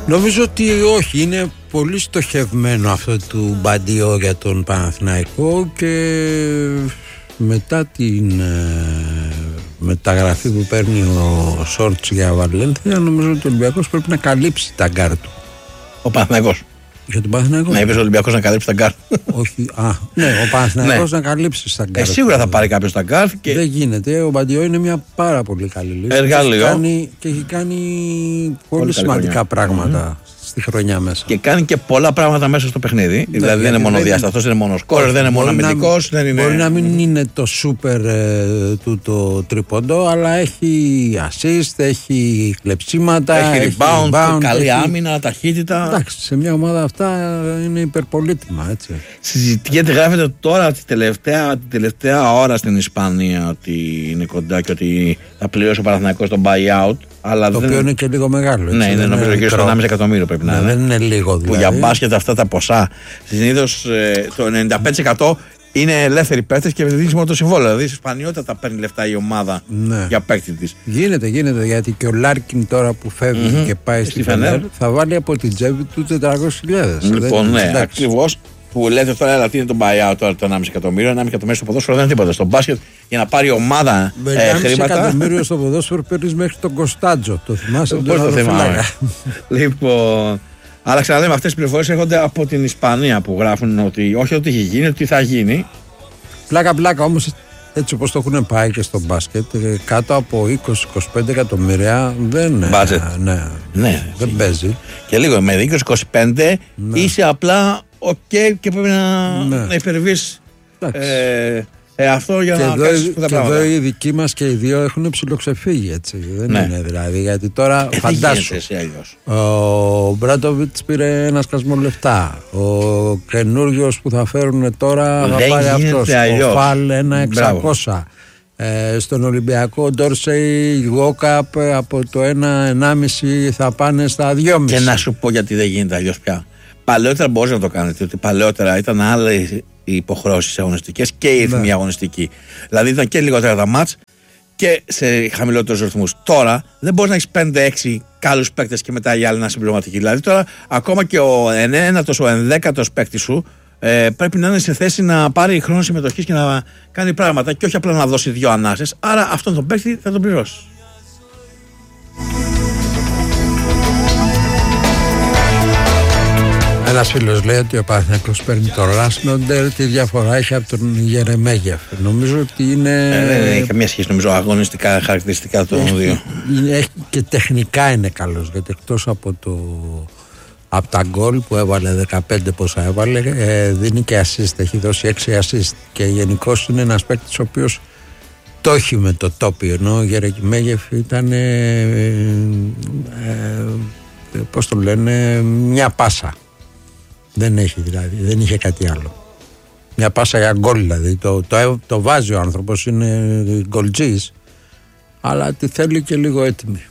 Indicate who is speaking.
Speaker 1: Νομίζω ότι όχι, είναι πολύ στοχευμένο αυτό του Μπαντιό για τον Παναθηναϊκό και μετά την μεταγραφή που παίρνει ο Σόρτς για Βαλένθια, νομίζω ότι ο Ολυμπιακός πρέπει να καλύψει τα γκάρ του.
Speaker 2: Ο Παναθηναϊκός.
Speaker 1: Για τον Παναθηναϊκό.
Speaker 2: Να είπες ο Ολυμπιακός να καλύψει τα γκάρ.
Speaker 1: Όχι, ναι, ο Παναθηναϊκός να καλύψει τα γκάρ.
Speaker 2: Σίγουρα θα πάρει κάποιος τα γκάρ. Και...
Speaker 1: Δεν γίνεται. Ο Μπαντιό είναι μια πάρα πολύ καλή λύση.
Speaker 2: Εργαλείο.
Speaker 1: Και έχει κάνει πολύ σημαντικά πράγματα στη χρονιά μέσα.
Speaker 2: Και κάνει και πολλά πράγματα μέσα στο παιχνίδι. Δηλαδή δεν είναι μόνο διαστατός, δεν είναι μόνο σκόρερ, δεν είναι μόνο αμυντικός.
Speaker 1: Μπορεί να μην είναι το σούπερ του το τρίποντο, αλλά έχει assist, έχει κλεψίματα,
Speaker 2: έχει rebound, καλή άμυνα, ταχύτητα.
Speaker 1: Εντάξει, σε μια ομάδα αυτά είναι υπερπολίτημα, έτσι.
Speaker 2: Συζητιέται, γράφεται τώρα την τελευταία ώρα στην Ισπανία ότι είναι κοντά και ότι θα πληρώσει ο Παναθηναϊκός τον buyout. Αλλά
Speaker 1: το οποίο είναι και λίγο μεγάλο. Έτσι,
Speaker 2: ναι, είναι νομίζω γύρω στο 1,5 εκατομμύριο πρέπει να είναι.
Speaker 1: Δεν είναι λίγο δηλαδή.
Speaker 2: Που για μπάσκετ αυτά τα ποσά συνήθως το 95% είναι ελεύθεροι παίκτες και δίνει μόνο το συμβόλαιο. Δηλαδή σπανιότατα παίρνει λεφτά η ομάδα για παίκτη της.
Speaker 1: Γίνεται γιατί και ο Λάρκιν τώρα που φεύγει και πάει στη Φενέρ θα βάλει από την τσέπη του 400.000.
Speaker 2: Λοιπόν, ναι, ακριβώς. Που λέτε τώρα, έλα, τι είναι το buyout τώρα, το 1,5 εκατομμύριο. 1,5 εκατομμύριο στο ποδόσφαιρο δεν είναι τίποτα. Στο μπάσκετ για να πάρει ομάδα χρήματα. 1,5 εκατομμύριο
Speaker 1: στο ποδόσφαιρο παίρνει μέχρι τον Κωνστάντζο. Το θυμάσαι?
Speaker 2: Πώς το θυμάμαι. Λοιπόν, αλλά ξαναδέμε, αυτές τις πληροφορίες έρχονται από την Ισπανία που γράφουν ότι όχι ότι έχει γίνει, ότι θα γίνει.
Speaker 1: Πλάκα όμως, έτσι όπως το έχουν πάει και στο μπάσκετ, κάτω από 20-25 εκατομμύρια δεν δεν παίζει.
Speaker 2: Και λίγο με 20-25 είσαι απλά και πρέπει να υπερβείς αυτό για να κάνεις τα πράγματα.
Speaker 1: Και εδώ οι δικοί μας και οι δύο έχουν ψιλοξεφύγει, έτσι. Δεν είναι δηλαδή, γιατί τώρα φαντάσου. Ο Μπράντοβιτς πήρε ένα σκασμό λεφτά. Ο καινούριος που θα φέρουν τώρα θα πάρει αυτός. Ο Φαλ 1.600. Στον Ολυμπιακό ο Ντόρσεϊ, Γουόκαπ από το 1,5 θα πάνε στα 2,5.
Speaker 2: Και να σου πω γιατί δεν γίνεται αλλιώς πια. Παλαιότερα μπορείς να το κάνετε, ότι παλαιότερα ήταν άλλες οι υποχρεώσεις αγωνιστικές και η ρυθμοί αγωνιστική. Δηλαδή ήταν και λιγότερα τα μάτς και σε χαμηλότερους ρυθμούς. Τώρα δεν μπορείς να έχεις 5-6 καλούς παίκτες και μετά οι άλλοι να συμπληρωματικοί. Δηλαδή τώρα ακόμα και ο 9ος, ο 11ος παίκτης σου πρέπει να είναι σε θέση να πάρει χρόνο συμμετοχής και να κάνει πράγματα και όχι απλά να δώσει 2 ανάσες. Άρα αυτόν τον παίκτη θα τον πληρώσει.
Speaker 1: Ένας φίλος λέει ότι ο Παναθηναϊκός παίρνει τον Ράσνοντερ, τι διαφορά έχει από τον Γερεμέγεφ. Νομίζω ότι είναι.
Speaker 2: Δεν έχει καμία σχέση, νομίζω, αγωνιστικά χαρακτηριστικά των δύο.
Speaker 1: Έχει και τεχνικά είναι καλός, γιατί εκτός από τα γκολ που έβαλε 15 πόσα έβαλε, δίνει και assist, έχει δώσει 6 assist. Και γενικώς είναι ένας παίκτης ο οποίος το έχει με το τόπι, ενώ ο Γερεμέγεφ ήταν. Πώς το λένε, μια πάσα. Δεν έχει δηλαδή, δεν είχε κάτι άλλο. Μια πάσα για γκολ δηλαδή. Το βάζει ο άνθρωπος, είναι γκολτζής, αλλά τη θέλει και λίγο έτοιμη.